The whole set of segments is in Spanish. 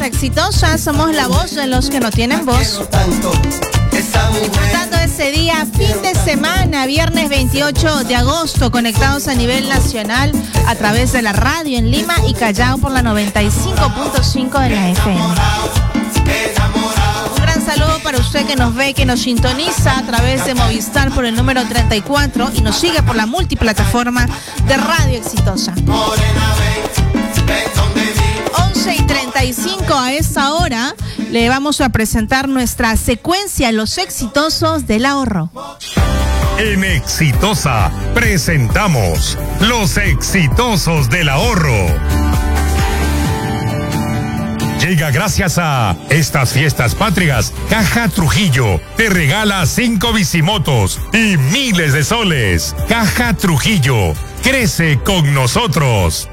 Exitosa, somos la voz de los que no tienen voz. Disfrutando ese día, fin de semana, viernes 28 de agosto, conectados a nivel nacional a través de la radio en Lima y Callao por la 95.5 de la FM. Un gran saludo para usted que nos ve, que nos sintoniza a través de Movistar por el número 34 y nos sigue por la multiplataforma de Radio Exitosa. 11:35 a esta hora le vamos a presentar nuestra secuencia Los Exitosos del Ahorro. En Exitosa presentamos Los Exitosos del Ahorro. Llega gracias a estas fiestas patrias. Caja Trujillo te regala 5 bicimotos y miles de soles. Caja Trujillo, crece con nosotros.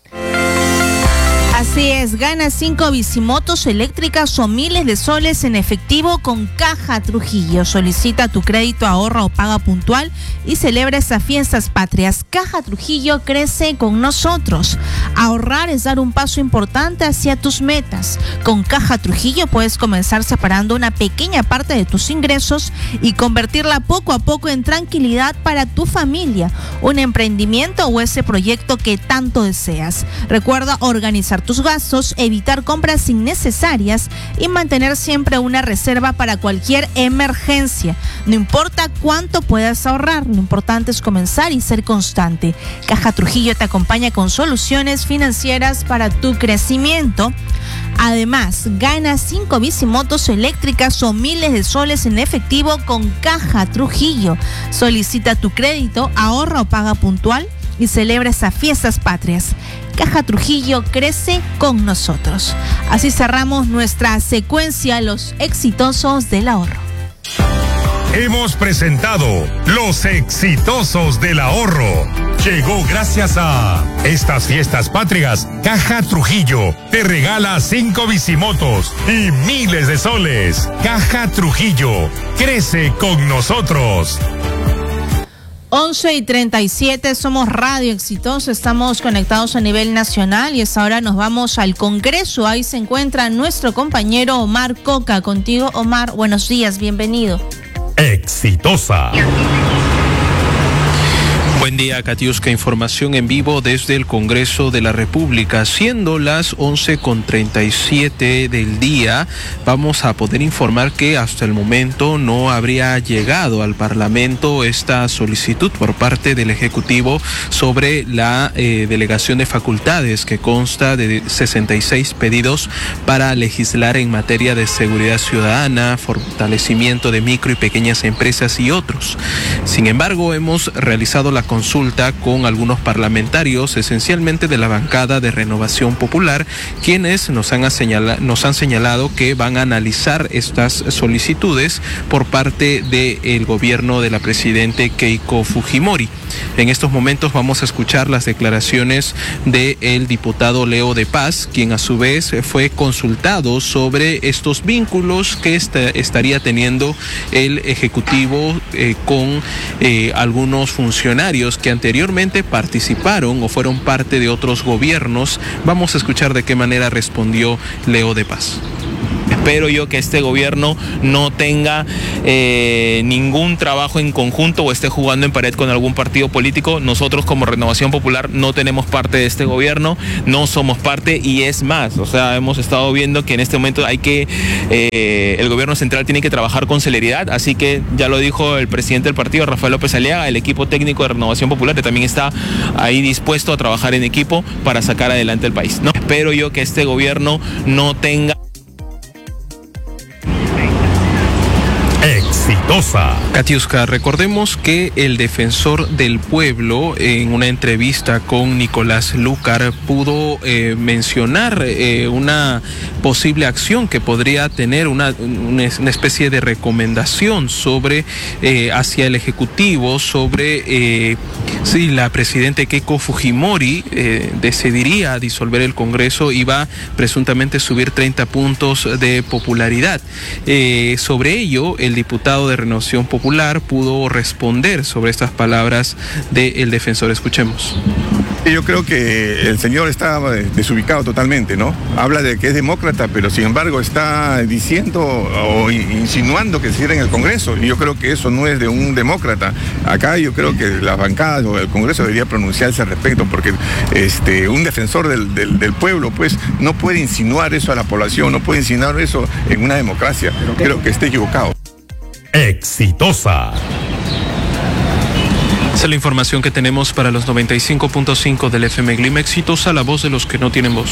Así es, gana 5 bicimotos eléctricas o miles de soles en efectivo con Caja Trujillo. Solicita tu crédito, ahorra o paga puntual y celebra estas fiestas patrias. Caja Trujillo, crece con nosotros. Ahorrar es dar un paso importante hacia tus metas. Con Caja Trujillo puedes comenzar separando una pequeña parte de tus ingresos y convertirla poco a poco en tranquilidad para tu familia, un emprendimiento o ese proyecto que tanto deseas. Recuerda organizar tus gastos, evitar compras innecesarias y mantener siempre una reserva para cualquier emergencia. No importa cuánto puedas ahorrar, lo importante es comenzar y ser constante. Caja Trujillo te acompaña con soluciones financieras para tu crecimiento. Además, gana 5 bicimotos eléctricas o miles de soles en efectivo con Caja Trujillo. Solicita tu crédito, ahorra o paga puntual y celebra esas fiestas patrias. Caja Trujillo, crece con nosotros. Así cerramos nuestra secuencia Los Exitosos del Ahorro. Hemos presentado Los Exitosos del Ahorro. Llegó gracias a estas fiestas patrias. Caja Trujillo te regala 5 bicimotos y miles de soles. Caja Trujillo, crece con nosotros. 11:37, somos Radio Exitosa, estamos conectados a nivel nacional y hasta ahora nos vamos al Congreso. Ahí se encuentra nuestro compañero Omar Coca. Contigo, Omar, buenos días, bienvenido. Exitosa. Buen día, Katiuska. Información en vivo desde el Congreso de la República. Siendo las 11:37 del día, vamos a poder informar que hasta el momento no habría llegado al Parlamento esta solicitud por parte del Ejecutivo sobre la delegación de facultades que consta de 66 pedidos para legislar en materia de seguridad ciudadana, fortalecimiento de micro y pequeñas empresas y otros. Sin embargo, hemos realizado la consulta con algunos parlamentarios, esencialmente de la bancada de Renovación Popular, quienes nos han señalado que van a analizar estas solicitudes por parte del gobierno de la presidente Keiko Fujimori. En estos momentos vamos a escuchar las declaraciones del diputado Leo de Paz, quien a su vez fue consultado sobre estos vínculos que estaría teniendo el Ejecutivo con algunos funcionarios que anteriormente participaron o fueron parte de otros gobiernos. Vamos a escuchar de qué manera respondió Leo de Paz. Espero yo que este gobierno no tenga ningún trabajo en conjunto o esté jugando en pared con algún partido político. Nosotros como Renovación Popular no tenemos parte de este gobierno, no somos parte y es más. O sea, hemos estado viendo que en este momento el gobierno central tiene que trabajar con celeridad, así que ya lo dijo el presidente del partido, Rafael López Aliaga, el equipo técnico de Renovación Popular que también está ahí dispuesto a trabajar en equipo para sacar adelante el país, ¿no? Espero yo que este gobierno no tenga... Exitosa. Katiuska, recordemos que el defensor del pueblo en una entrevista con Nicolás Lúcar pudo mencionar una posible acción que podría tener una especie de recomendación sobre hacia el Ejecutivo sobre si la presidenta Keiko Fujimori decidiría disolver el Congreso y va presuntamente a subir 30 puntos de popularidad. Sobre ello, el diputado de Renovación Popular pudo responder sobre estas palabras del defensor. Escuchemos. Yo creo que el señor está desubicado totalmente, ¿no? Habla de que es demócrata demócrata, pero sin embargo está diciendo o insinuando que se cierre en el Congreso. Y yo creo que eso no es de un demócrata. Acá yo creo que las bancadas o el Congreso debería pronunciarse al respecto, porque un defensor del pueblo pues no puede insinuar eso a la población, no puede insinuar eso en una democracia. Creo que está equivocado. Exitosa. Esa es la información que tenemos para los 95.5 del FM Clima. Exitosa, la voz de los que no tienen voz.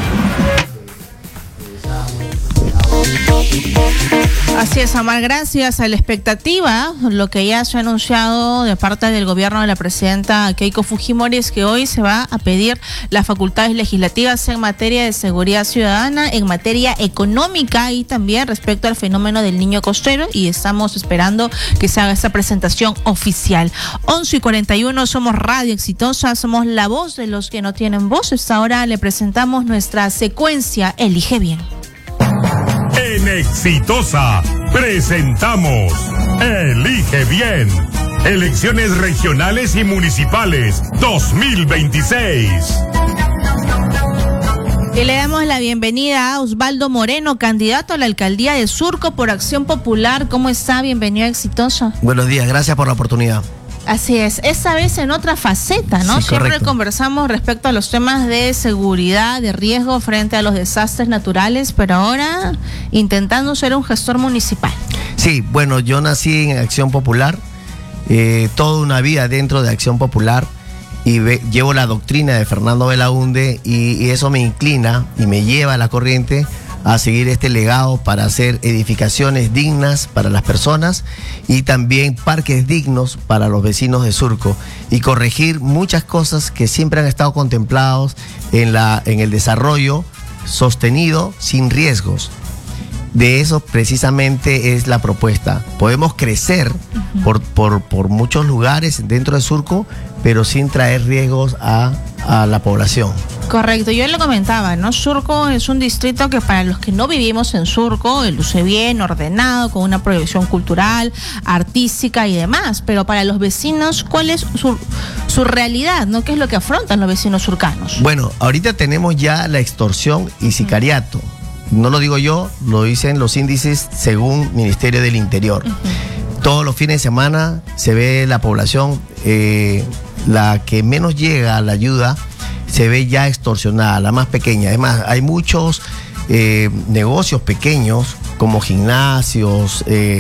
Así es, Amar, gracias a la expectativa, lo que ya se ha anunciado de parte del gobierno de la presidenta Keiko Fujimori es que hoy se va a pedir las facultades legislativas en materia de seguridad ciudadana, en materia económica y también respecto al fenómeno del niño costero, y estamos esperando que se haga esa presentación oficial. 11:41, somos Radio Exitosa, somos la voz de los que no tienen voz. Esta hora le presentamos nuestra secuencia Elige Bien. En Exitosa presentamos Elige Bien. Elecciones regionales y municipales 2026. Y le damos la bienvenida a Osvaldo Moreno, candidato a la alcaldía de Surco por Acción Popular. ¿Cómo está? Bienvenido a Exitosa. Buenos días, gracias por la oportunidad. Así es, esta vez en otra faceta, ¿no? Sí, siempre correcto. Conversamos respecto a los temas de seguridad, de riesgo frente a los desastres naturales, pero ahora intentando ser un gestor municipal. Sí, bueno, yo nací en Acción Popular, toda una vida dentro de Acción Popular, y llevo la doctrina de Fernando Belaúnde y eso me inclina y me lleva a la corriente a seguir este legado para hacer edificaciones dignas para las personas y también parques dignos para los vecinos de Surco y corregir muchas cosas que siempre han estado contemplados en el desarrollo sostenido sin riesgos. De eso precisamente es la propuesta. Podemos crecer por muchos lugares dentro de Surco, pero sin traer riesgos a la población. Correcto, yo le comentaba, ¿no? Surco es un distrito que para los que no vivimos en Surco, luce bien, ordenado, con una proyección cultural, artística y demás, pero para los vecinos, ¿cuál es su realidad, ¿no? ¿Qué es lo que afrontan los vecinos surcanos? Bueno, ahorita tenemos ya la extorsión y sicariato. No lo digo yo, lo dicen los índices según Ministerio del Interior. Todos los fines de semana se ve la población, la que menos llega a la ayuda, se ve ya extorsionada, la más pequeña. Además, hay muchos negocios pequeños como gimnasios,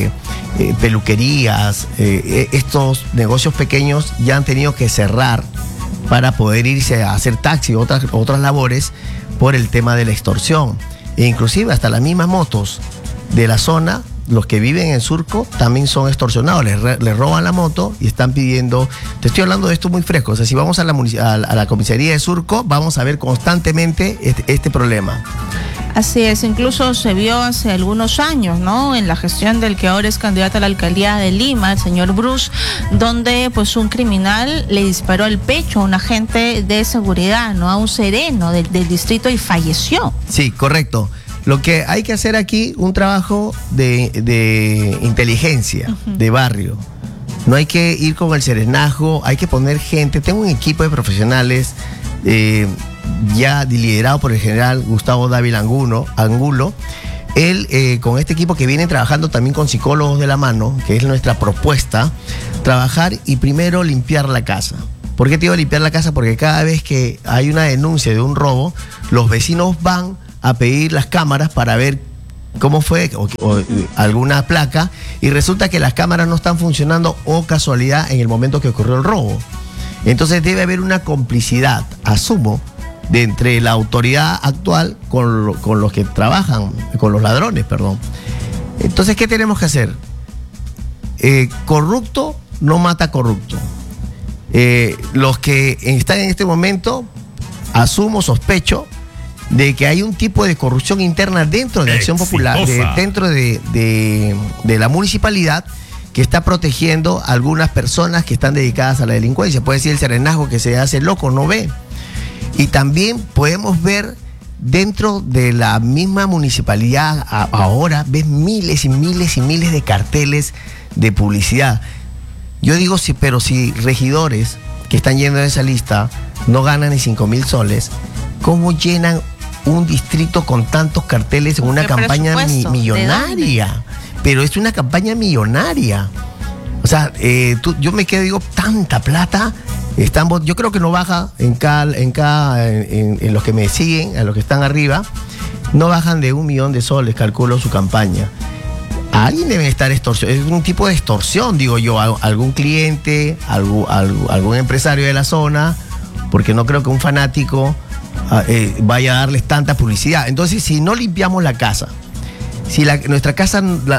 peluquerías. Estos negocios pequeños ya han tenido que cerrar para poder irse a hacer taxi y otras labores por el tema de la extorsión. E inclusive hasta las mismas motos de la zona, los que viven en Surco también son extorsionados, les roban la moto y están pidiendo. Te estoy hablando de esto muy fresco, o sea, si vamos a la comisaría de Surco, vamos a ver constantemente este problema. Así es, incluso se vio hace algunos años, ¿no? En la gestión del que ahora es candidato a la alcaldía de Lima, el señor Bruce, donde pues un criminal le disparó al pecho a un agente de seguridad, ¿no? A un sereno del distrito y falleció. Sí, correcto. Lo que hay que hacer aquí, un trabajo de inteligencia, de barrio. No hay que ir con el serenazgo, hay que poner gente. Tengo un equipo de profesionales ya liderado por el general Gustavo Dávila Angulo. Él, con este equipo que viene trabajando también con psicólogos de la mano, que es nuestra propuesta, trabajar y primero limpiar la casa. ¿Por qué te digo limpiar la casa? Porque cada vez que hay una denuncia de un robo, los vecinos van a pedir las cámaras para ver cómo fue o alguna placa, y resulta que las cámaras no están funcionando o casualidad en el momento que ocurrió el robo. Entonces debe haber una complicidad, asumo, de entre la autoridad actual con los que trabajan, con los ladrones, perdón. Entonces, ¿qué tenemos que hacer? Corrupto no mata corrupto. Los que están en este momento, asumo, sospecho, de que hay un tipo de corrupción interna dentro de Acción Popular, dentro de la municipalidad, que está protegiendo a algunas personas que están dedicadas a la delincuencia. Puede ser el serenazgo que se hace loco, no ve. Y también podemos ver dentro de la misma municipalidad, ahora ves miles y miles y miles de carteles de publicidad. Yo digo, pero si regidores que están yendo de esa lista no ganan ni 5,000 soles, ¿cómo llenan un distrito con tantos carteles en una campaña millonaria? Pero es una campaña millonaria. O sea, yo me quedo, digo, tanta plata. Yo creo que no baja en los que me siguen, a los que están arriba, no bajan de 1 millón de soles, calculo su campaña. Alguien debe estar extorsionando, es un tipo de extorsión, digo yo, algún cliente, algún empresario de la zona, porque no creo que un fanático vaya a darles tanta publicidad. Entonces, si no limpiamos la casa, si nuestra casa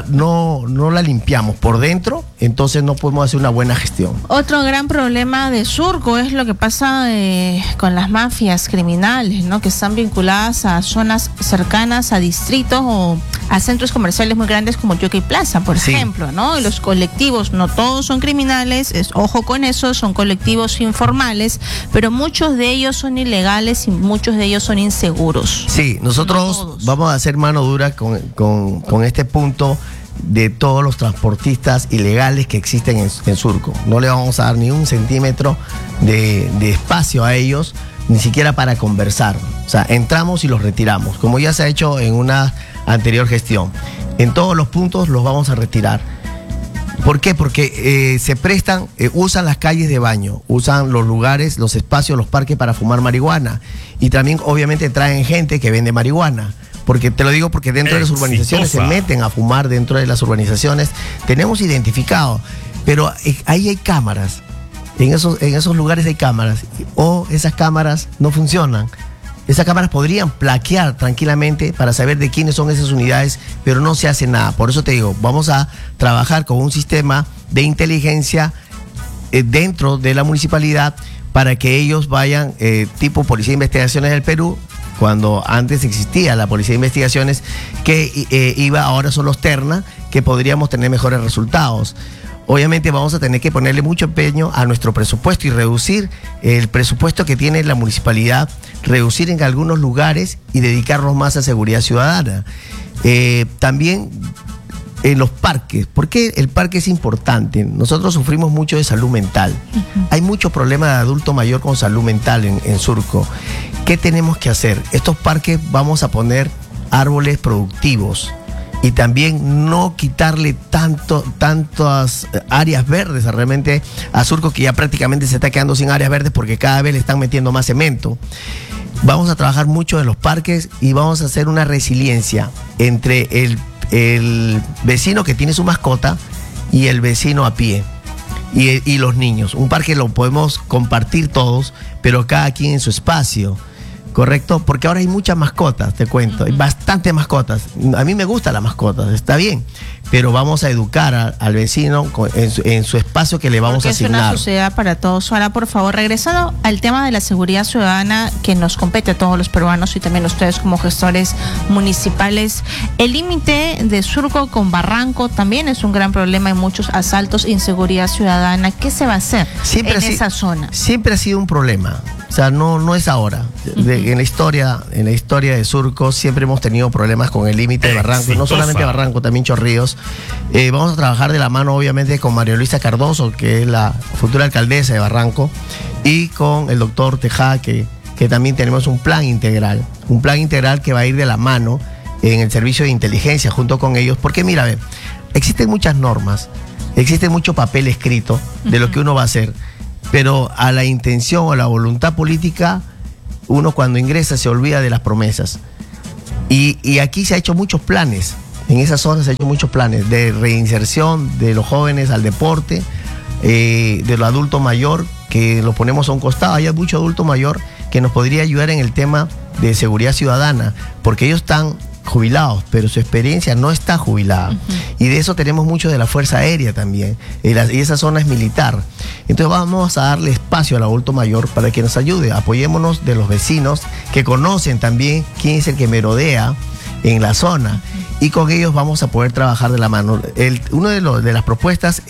no la limpiamos por dentro, entonces no podemos hacer una buena gestión. Otro gran problema de Surco es lo que pasa con las mafias criminales, ¿no? Que están vinculadas a zonas cercanas a distritos o a centros comerciales muy grandes como Jockey Plaza, por ejemplo, ¿no? Y los colectivos, no todos son criminales, ojo con eso, son colectivos informales, pero muchos de ellos son ilegales y muchos de ellos son inseguros. Sí, nosotros vamos a hacer mano dura con este punto de todos los transportistas ilegales que existen en Surco. No le vamos a dar ni 1 centímetro de espacio a ellos, ni siquiera para conversar. O sea, entramos y los retiramos, como ya se ha hecho en una anterior gestión. En todos los puntos los vamos a retirar. ¿Por qué? Porque se prestan, usan las calles de baño, usan los lugares, los espacios, los parques para fumar marihuana. Y también obviamente traen gente que vende marihuana. Porque te lo digo porque dentro de las urbanizaciones se meten a fumar dentro de las urbanizaciones. Tenemos identificado, pero ahí hay cámaras. En esos lugares hay cámaras. O esas cámaras no funcionan. Esas cámaras podrían plaquear tranquilamente para saber de quiénes son esas unidades, pero no se hace nada. Por eso te digo, vamos a trabajar con un sistema de inteligencia dentro de la municipalidad para que ellos vayan, tipo Policía de Investigaciones del Perú, cuando antes existía la Policía de Investigaciones, que ahora son los Terna, que podríamos tener mejores resultados. Obviamente vamos a tener que ponerle mucho empeño a nuestro presupuesto y reducir el presupuesto que tiene la municipalidad, reducir en algunos lugares y dedicarnos más a seguridad ciudadana. También en los parques, porque el parque es importante. Nosotros sufrimos mucho de salud mental. Hay mucho problema de adulto mayor con salud mental en Surco. ¿Qué tenemos que hacer? Estos parques vamos a poner árboles productivos y también no quitarle tantas áreas verdes realmente a Surco, que ya prácticamente se está quedando sin áreas verdes porque cada vez le están metiendo más cemento. Vamos a trabajar mucho en los parques y vamos a hacer una resiliencia entre el vecino que tiene su mascota y el vecino a pie y los niños. Un parque lo podemos compartir todos, pero cada quien en su espacio. ¿Correcto? Porque ahora hay muchas mascotas, te cuento, hay bastantes mascotas. A mí me gustan las mascotas, está bien, pero vamos a educar al vecino en su espacio que le vamos a asignar. Es una sociedad para todos. Ahora, por favor, regresando al tema de la seguridad ciudadana que nos compete a todos los peruanos y también ustedes como gestores municipales, el límite de Surco con Barranco también es un gran problema, hay muchos asaltos, inseguridad ciudadana. ¿Qué se va a hacer en esa zona? Siempre ha sido un problema. O sea, no es ahora. En la historia de Surco siempre hemos tenido problemas con el límite de Barranco, y no solamente Barranco, también Chorrillos. Vamos a trabajar de la mano, obviamente, con María Luisa Cardoso, que es la futura alcaldesa de Barranco, y con el doctor Tejada, que también tenemos un plan integral que va a ir de la mano en el servicio de inteligencia junto con ellos, porque mira, existen muchas normas, existe mucho papel escrito de lo que uno va a hacer, pero a la intención o la voluntad política, uno cuando ingresa se olvida de las promesas. Y aquí se ha hecho muchos planes, en esas zonas se ha hecho muchos planes de reinserción de los jóvenes al deporte, de los adultos mayor, que los ponemos a un costado. Hay mucho adulto mayor que nos podría ayudar en el tema de seguridad ciudadana, porque ellos están jubilados, pero su experiencia no está jubilada. Y de eso tenemos mucho de la Fuerza Aérea también, y esa zona es militar. Entonces vamos a darle espacio al adulto mayor para que nos ayude. Apoyémonos de los vecinos que conocen también quién es el que merodea en la zona, y con ellos vamos a poder trabajar de la mano. Una de las propuestas